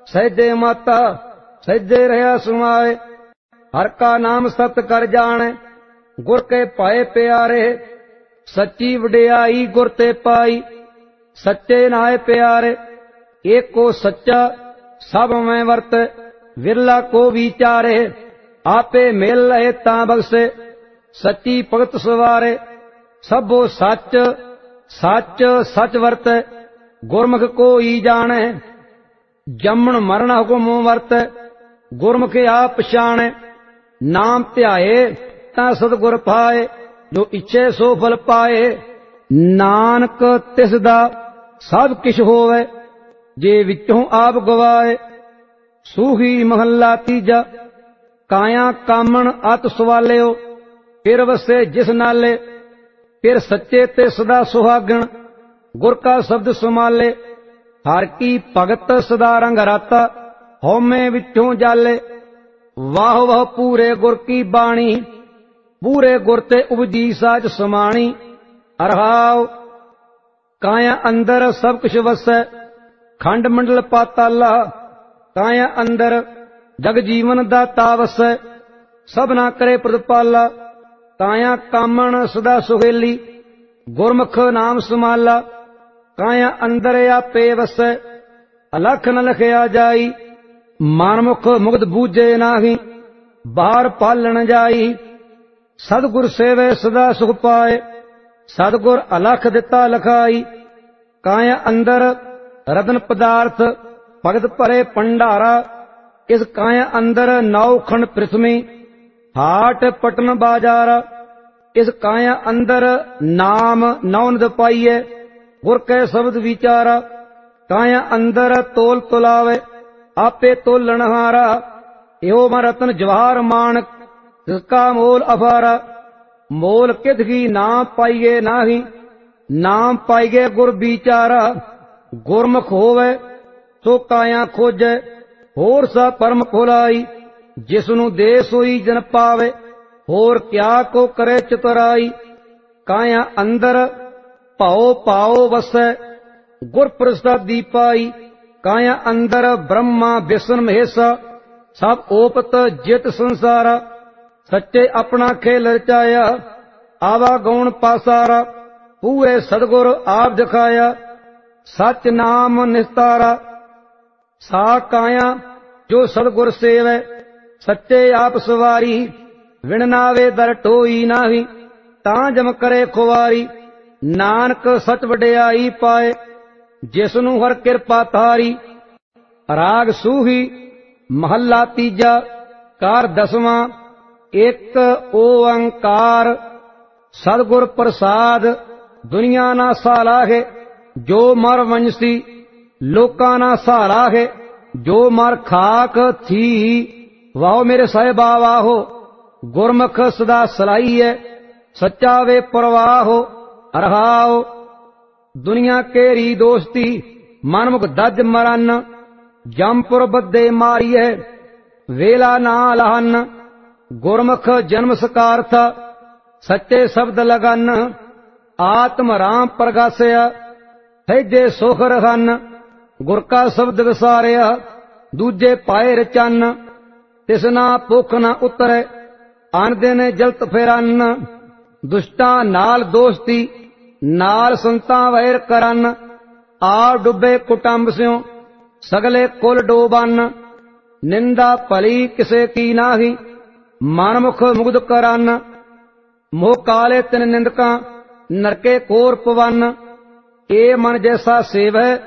सहजे माता सहजे रहा सुमाए। हर का नाम सत कर जाने गुर के पाए प्यारे। सच्ची वडियाई गुर ते पाई सच्चे नाए प्यारे। एक को सच्चा सब में वर्त विरला को विचारे। आपे मेल रहे ता बख्शे सच्ची भगत सवारे। सबो सच सच सच वर्त गुरमुख को ही जाने। जमन मरण हुक्म वर्त गुरमुख आप पछाणे। नाम ध्याए ता सतगुर पाए जो इच्छे सो फल पाए। नानक तिस दा सब किश होवे जे विचों आप गवाए। सूही महला तीजा काया कामन अत सवालियो। फिर वसे जिस नाले फिर सच्चे ते सदा सुहागण गुर का शब्द सुमाले। हर की भगत सदा रंग राता होमे विचों जाले। वाह वाह पूरे गुर की बाणी पूरे गुर ते उपजी साज समाणी। अरहाव काया अंदर सब कुछ वसै खंड मंडल पाताला। काया अंदर जग जीवन दाता वसै सबना करे प्रतिपाला। काया कामन सदा सुहेली गुरमुख नाम समाला। काया अंदर आपे वसै अलख न लखया जाई। मानमुख मुग्ध बूझे नाही बाहर पालन जाई। सतगुर सेवे सदा सुख पाए सतगुर अलख दिता लखाई। काया अंदर रतन पदार्थ भगत भरे भंडारा। इस काया अंदर नौ खंड पृथ्वी हाट पटन बाजारा। इस काया अंदर नाम नौनद पाइये गुर के शब्द विचारा। काया अंदर तोल तुलावे आपे तोलनहारा। यो मन रतन जवाहर मानक जिसका मोल अपारा। मोल कित की नाम पाइये नाही नाम पाइये गुर विचारा। गुरमुख होवे सो काया खोजे होर सा परम खोलाई। जिसनु दे सोई जन पावे होर क्या को करे चतुराई। काया अंदर पाओ पाओ वसै गुर प्रसादी पाई। काया अंदर ब्रह्मा विष्णु महेशा सब ओपत जित संसारा। सच्चे अपना खेल रचाया आवा गौण पासारा। पूरे सतगुर आप दिखाया सच नाम निस्तारा। सा काया जो सतगुर सेवै सच्चे आप सवारी। विण नावे दर टोई नाही तां जम करे खुवारी। नानक सच वडियाई पाए जिसनु हर किरपा तारी। राग सूही महला तीजा कार दसवां। एक ओंकार सतगुर प्रसाद दुनिया ना सालाहे जो मर वंशी। लोका ना सालाहे जो मर खाक थी। वाहो मेरे साहिबा वाहो गुरमुख सदा सलाई है सच्चा वे परवाहो। अरहाओ दुनिया केरी दोस्ती मनमुख दज मरन। जमपुर बदे मारिए वेला ना लहन। गुरमुख जन्म सकार था सच्चे शब्द लगन। आत्म राम प्रगासया सहजे सुख रहन। गुर का शब्द विसारिया दूजे पाए रचन। तिसना भुख न उतरे आन दिन जलत फिरन। दुष्टा नाल दोस्ती नाल संता वैर करन। आप डुबे कुटुंब स्यों सगले कुल डोबन। निंदा भली किसे की नाही मनमुख मुग्ध करन। मोह काले तिन निंदका नरके कोर पवन। ए मन जैसा सेवै